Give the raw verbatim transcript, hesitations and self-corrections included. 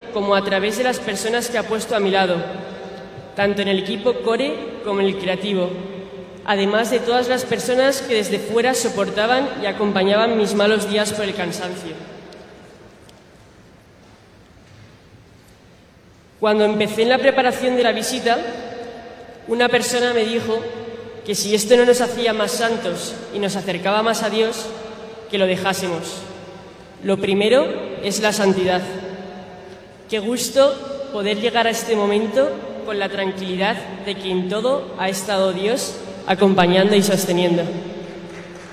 como a través de las personas que ha puesto a mi lado, tanto en el equipo core como en el creativo, además de todas las personas que desde fuera soportaban y acompañaban mis malos días por el cansancio. Cuando empecé en la preparación de la visita, una persona me dijo que si esto no nos hacía más santos y nos acercaba más a Dios, que lo dejásemos. Lo primero es la santidad. Qué gusto poder llegar a este momento con la tranquilidad de que en todo ha estado Dios acompañando y sosteniendo.